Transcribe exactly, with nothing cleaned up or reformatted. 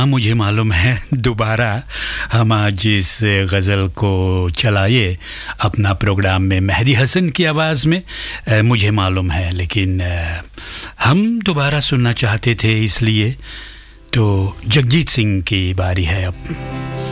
हाँ मुझे मालूम है दोबारा हम आज इस गज़ल को चलाए अपना प्रोग्राम में मेहदी हसन की आवाज़ में, आ, मुझे मालूम है, लेकिन आ, हम दोबारा सुनना चाहते थे, इसलिए तो जगजीत सिंह की बारी है अब।